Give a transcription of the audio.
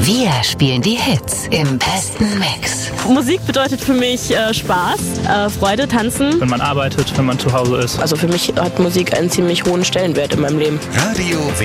Wir spielen die Hits im besten Mix. Musik bedeutet für mich Spaß, Freude, Tanzen. Wenn man arbeitet, wenn man zu Hause ist. Also für mich hat Musik einen ziemlich hohen Stellenwert in meinem Leben. Radio W